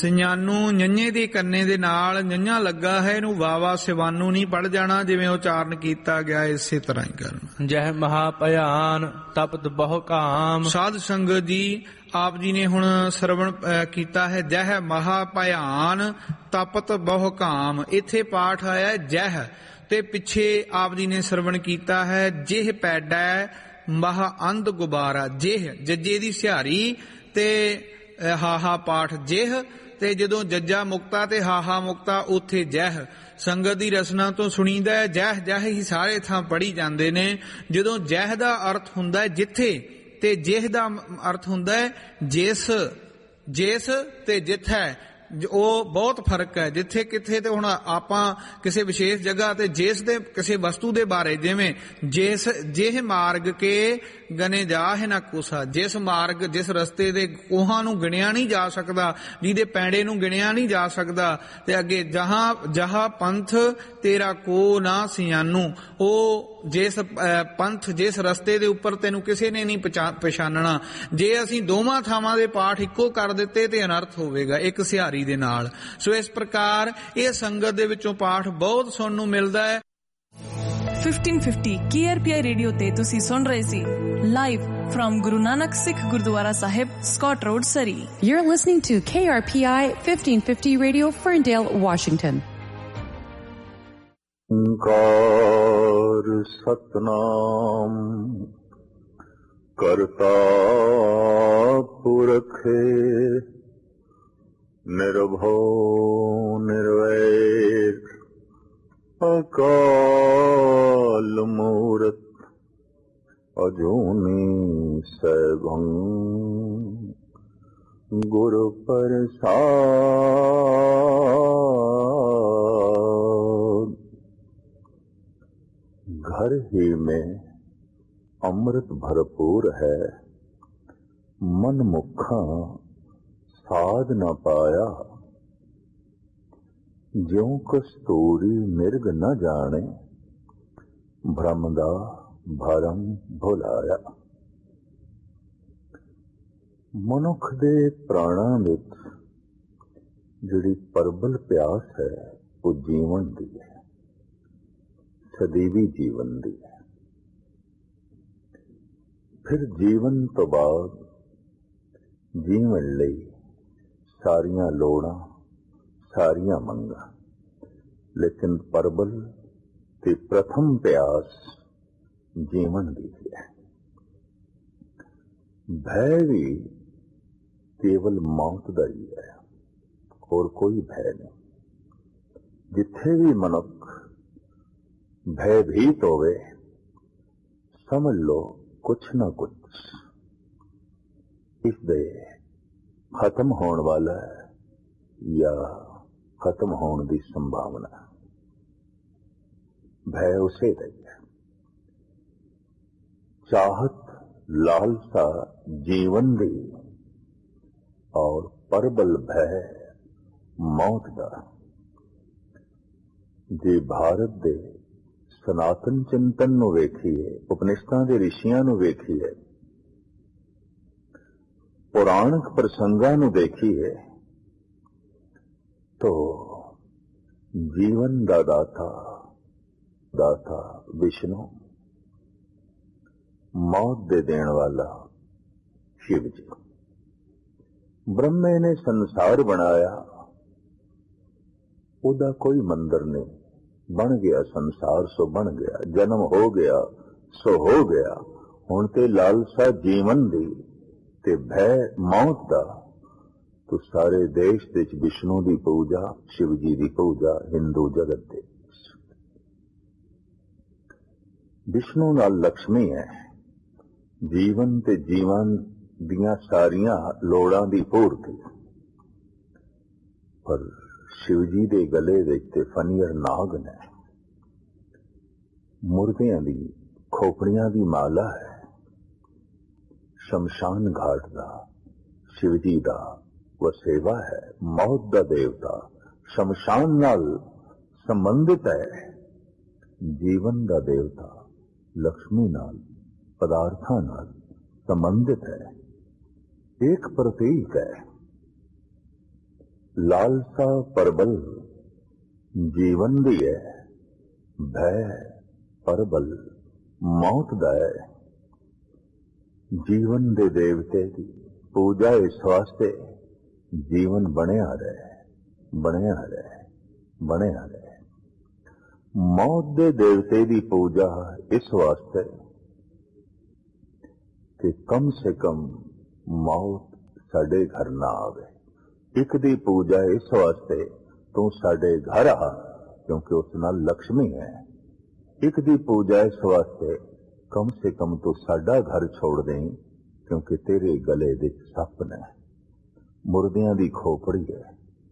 ਸਿਆਨੂ ਨੰਨੇ ਦੇ ਕੰਨੇ ਦੇ ਨਾਲ ਨੰਨਾ ਲੱਗਾ ਹੈ, ਇਹਨੂੰ ਵਾਵਾ ਸਿਵਾਨੂ ਨਹੀਂ ਪੜ ਜਾਣਾ, ਜਿਵੇਂ ਉਚਾਰਨ ਕੀਤਾ ਗਿਆ ਇਸੇ ਤਰ੍ਹਾਂ ਹੀ ਕਰਨਾ। ਜਹ ਮਹਾ ਭਿਆਨ ਤਪਤ ਬਹੁ ਕਾਮ। ਸਾਧ ਸੰਗਤ ਜੀ, ਆਪ ਜੀ ਨੇ ਹੁਣ ਸਰਵਣ ਕੀਤਾ ਹੈ ਜਹ ਮਹਾ ਭਿਆਨ ਤਪਤ ਬਹੁ ਕਾਮ। ਇੱਥੇ ਪਾਠ ਆਇਆ ਜਹ, ਤੇ ਪਿੱਛੇ ਆਪ ਜੀ ਨੇ ਸਰਵਣ ਕੀਤਾ ਹੈ ਜਿਹ ਪੈਡਾ ਮਹਾ ਅੰਧ ਗੁਬਾਰਾ। ਜਿਹ ਜੱਜੇ ਦੀ ਸਿਹਾਰੀ ਤੇ ਹਾਹਾ ਪਾਠ ਜਿਹ, ਤੇ ਜਦੋਂ ਜੱਜਾ ਮੁਕਤਾ ਤੇ ਹਾਹਾ ਮੁਕਤਾ ਉੱਥੇ ਜਹ। ਸੰਗਤ ਦੀ ਰਸਨਾ ਤੋਂ ਸੁਣੀਦਾ ਹੈ ਜਹ ਜਹ ਹੀ ਸਾਰੇ ਥਾਂ ਪੜ੍ਹੀ ਜਾਂਦੇ ਨੇ। ਜਦੋਂ ਜਹ ਦਾ ਅਰਥ ਹੁੰਦਾ ਹੈ ਜਿੱਥੇ, ਤੇ ਜਿਹ ਦਾ ਅਰਥ ਹੁੰਦਾ ਹੈ ਜਿਸ। ਜਿਸ ਤੇ ਜਿੱਥੈ ਉਹ ਬਹੁਤ ਫਰਕ ਹੈ। ਜਿੱਥੇ ਕਿੱਥੇ ਤੇ ਹੁਣ ਆਪਾਂ ਕਿਸੇ ਵਿਸ਼ੇਸ਼ ਜਗ੍ਹਾ ਤੇ ਜਿਸ ਦੇ ਕਿਸੇ ਵਸਤੂ ਦੇ ਬਾਰੇ, ਜਿਵੇਂ ਜਿਸ ਜਿਹ ਮਾਰਗ ਕੇ ਗਨੇ ਜਾਹ ਨਾ ਕੋਸਾ। ਜਿਸ ਮਾਰਗ ਜਿਸ ਰਸਤੇ ਦੇ ਕੋਹਾਂ ਨੂੰ ਗਿਣਿਆ ਨਹੀਂ ਜਾ ਸਕਦਾ, ਜਿਹਦੇ ਪੈਂਡੇ ਨੂੰ ਗਿਣਿਆ ਨਹੀਂ ਜਾ ਸਕਦਾ। ਤੇ ਅੱਗੇ ਜਹਾਂ ਪੰਥ ਤੇਰਾ ਕੋ ਨਾ ਸਿਆਨੂ। ਉਹ ਜਿਸ ਪੰਥ ਜਿਸ ਰਸਤੇ ਦੇ ਉੱਪਰ ਤੈਨੂੰ ਕਿਸੇ ਨੇ ਨਹੀਂ ਪਛਾਨਣਾ। ਜੇ ਅਸੀਂ ਦੋਵਾਂ ਥਾਵਾਂ ਦੇ ਪਾਠ ਇੱਕੋ ਕਰ ਦਿੱਤੇ ਤੇ ਅਨਰਥ ਹੋਵੇਗਾ ਇੱਕ ਸਿਹਾਰੀ ਦੇ ਨਾਲ। ਸੋ ਇਸ ਪ੍ਰਕਾਰ ਇਹ ਸੰਗਤ ਦੇ ਵਿੱਚੋਂ ਪਾਠ ਬਹੁਤ ਸੁਣਨ ਨੂੰ ਮਿਲਦਾ ਹੈ। 1550 KRPI ਰੇਡੀਓ ਤੇ ਤੁਸੀਂ ਸੁਣ ਰਹੇ ਸੀ live from Guru Nanak Sikh Gurdwara Sahib, Scott Road, Surrey. You're listening to KRPI 1550 Radio, Ferndale, Washington. Onkar Satnam ਕਰਤਾ ਪੁਰਖ ਨਿਰਭਉ ਨਿਰਵੈਰ ਅਕਾਲ ਮੂਰਤ ਅਜੂਨੀ ਸੈਭੰ ਗੁਰ ਪ੍ਰਸਾਦ। घर ही में अमृत भरपूर है, मन मुखा साध न पाया। ज्यों कस्तूरी मिर्ग न जाने, भ्रम दा भरम भुलाया। मनुख दे प्राणां विच जिहड़ी प्रबल प्यास है वो जीवन दी है, सदैवी जीवन दी है। फिर जीवन तो बाद जीवन लई सारियां लोड़ां सारियां मंगां, लेकिन प्रबल ते प्रथम प्यास जीवन दी है। भय भी केवल मौत दा ही है, और कोई भय नहीं। जिथे भी मनुख भयभीत होवे, समझ लो कुछ न कुछ इस दे खत्म होने वाला है या खत्म होने की संभावना। भय उसे दी है। चाहत लालसा जीवन दी और प्रबल भय मौत का। जे भारत दे सनातन चिंतन नूं वेखीए, उपनिषदां दे ऋषियां नूं वेखीए, पुराणिक प्रसंगां नूं देखीए, तो जीवन दा दाता विष्णु, मौत दे देण वाला शिव जी। ब्रह्मे ने संसार बनाया, उदा कोई मंदिर नहीं, बन गया संसार सो बन गया, जन्म हो गया सो हो गया। हुण ते लालसा जीवन दी ते भय मौत दा, तो सारे देश दे विष्णु दी पूजा, शिव जी दी पूजा हिंदू जगत दे। विष्णु नाल लक्ष्मी है, जीवन ते जीवन दियां सारियां लोड़ां दी पूर्ति। पर शिव जी दे गले विच ते फनियर नाग ने, मुर्दियां दी खोपड़ियां दी माला है। शमशान घाट दा शिव जी दा वसेवा है। मौत दा देवता शमशान नाल संबंधित है। जीवन दा देवता लक्ष्मी नाल पदार्थां नाल संबंधित है। एक प्रतीक है। ਲਾਲਸਾ ਪਰਬਲ ਜੀਵਨ ਦੀ ਹੈ, ਭੈ ਪਰਬਲ ਮੌਤ ਦਾ ਹੈ। ਜੀਵਨ ਦੇ ਦੇਵਤੇ ਦੀ ਪੂਜਾ ਇਸ ਵਾਸਤੇ ਜੀਵਨ ਬਣਿਆ ਰਹੇ, ਬਣਿਆ ਰਹੇ, ਬਣਿਆ ਰਹੇ। ਮੌਤ ਦੇ ਦੇਵਤੇ ਦੀ ਪੂਜਾ ਇਸ ਵਾਸਤੇ ਕਿ ਕਮ ਸੇ ਕਮ ਮੌਤ ਸਾਡੇ ਘਰ ਨਾ ਆਵੇ। ਇੱਕ ਦੀ ਪੂਜਾ ਇਸ ਵਾਸਤੇ ਤੂੰ ਸਾਡੇ ਘਰ ਆ, ਕਿਉਂਕਿ ਉਸ ਨਾਲ ਲక్ష్ਮੀ ਹੈ। ਇੱਕ ਦੀ ਪੂਜਾ ਇਸ ਵਾਸਤੇ ਕਮ ਸੇ ਕਮ ਤੂੰ ਸਾਡਾ ਘਰ ਛੋੜ ਦੇਂ, ਕਿਉਂਕਿ ਤੇਰੇ ਗਲੇ ਵਿੱਚ ਸੱਪ ਨੇ, ਮੁਰਦਿਆਂ ਦੀ ਖੋਪੜੀ ਹੈ।